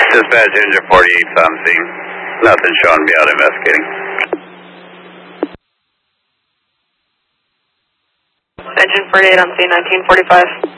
Dispatch engine 48 on scene. Nothing showing me out investigating. Engine 48 on scene, 1945.